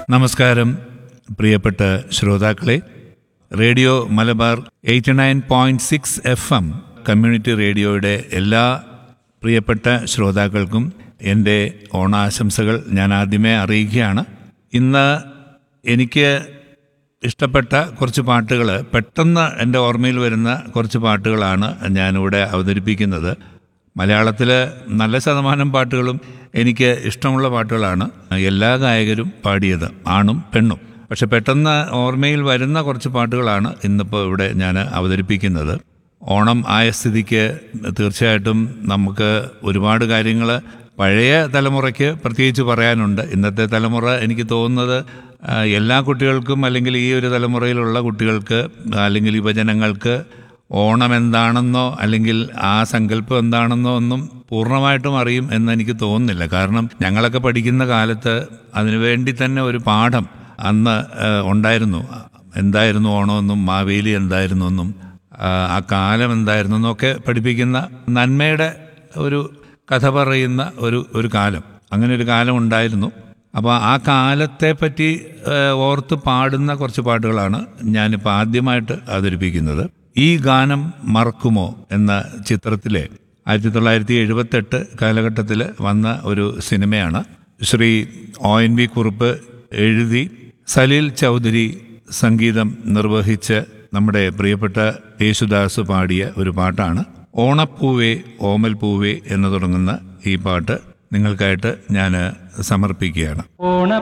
നമസ്കാരം പ്രിയപ്പെട്ട ശ്രോതാക്കളെ. റേഡിയോ മലബാർ 89.6 FM കമ്മ്യൂണിറ്റി റേഡിയോയുടെ എല്ലാ പ്രിയപ്പെട്ട ശ്രോതാക്കൾക്കും എൻ്റെ ഓണാശംസകൾ ഞാൻ ആദ്യമേ അറിയിക്കുകയാണ്. ഇന്ന് എനിക്ക് ഇഷ്ടപ്പെട്ട കുറച്ച് പാട്ടുകൾ, പെട്ടെന്ന് എൻ്റെ ഓർമ്മയിൽ വരുന്ന കുറച്ച് പാട്ടുകളാണ് ഞാനിവിടെ അവതരിപ്പിക്കുന്നത്. മലയാളത്തിൽ നല്ല ശതമാനം പാട്ടുകളും എനിക്ക് ഇഷ്ടമുള്ള പാട്ടുകളാണ്. എല്ലാ ഗായകരും പാടിയത്, ആണും പെണ്ണും. പക്ഷെ പെട്ടെന്ന് ഓർമ്മയിൽ വരുന്ന കുറച്ച് പാട്ടുകളാണ് ഇന്നിപ്പോൾ ഇവിടെ ഞാൻ അവതരിപ്പിക്കുന്നത്. ഓണം ആയ സ്ഥിതിക്ക് തീർച്ചയായിട്ടും നമുക്ക് ഒരുപാട് കാര്യങ്ങൾ പഴയ തലമുറയ്ക്ക് പ്രത്യേകിച്ച് പറയാനുണ്ട്. ഇന്നത്തെ തലമുറ എനിക്ക് തോന്നുന്നത് എല്ലാ കുട്ടികൾക്കും, അല്ലെങ്കിൽ ഈ ഒരു തലമുറയിലുള്ള കുട്ടികൾക്ക്, അല്ലെങ്കിൽ യുവജനങ്ങൾക്ക് ഓണം എന്താണെന്നോ അല്ലെങ്കിൽ ആ സങ്കല്പം എന്താണെന്നോ ഒന്നും പൂർണ്ണമായിട്ടും അറിയും എന്ന് എനിക്ക് തോന്നുന്നില്ല. കാരണം ഞങ്ങളൊക്കെ പഠിക്കുന്ന കാലത്ത് അതിനുവേണ്ടി തന്നെ ഒരു പാഠം അന്ന് ഉണ്ടായിരുന്നു. എന്തായിരുന്നു ഓണമെന്നും മാവേലി എന്തായിരുന്നു എന്നും ആ കാലം എന്തായിരുന്നു എന്നൊക്കെ പഠിപ്പിക്കുന്ന, നന്മയുടെ ഒരു കഥ പറയുന്ന ഒരു കാലം, അങ്ങനെ ഒരു കാലം ഉണ്ടായിരുന്നു. അപ്പോൾ ആ കാലത്തെ പറ്റി ഓർത്ത് പാടുന്ന കുറച്ച് പാട്ടുകളാണ് ഞാനിപ്പോൾ ആദ്യമായിട്ട് അവതരിപ്പിക്കുന്നത്. ഈ ഗാനം മറക്കുമോ എന്ന ചിത്രത്തിലെ 1978 കാലഘട്ടത്തിൽ വന്ന ഒരു സിനിമയാണ്. ശ്രീ ONV കുറുപ്പ് എഴുതി സലീൽ ചൗധരി സംഗീതം നിർവഹിച്ച് നമ്മുടെ പ്രിയപ്പെട്ട യേശുദാസ് പാടിയ ഒരു പാട്ടാണ്. ഓണപ്പൂവേ ഓമൽ പൂവേ എന്ന് തുടങ്ങുന്ന ഈ പാട്ട് നിങ്ങൾക്കായിട്ട് ഞാൻ സമർപ്പിക്കുകയാണ്.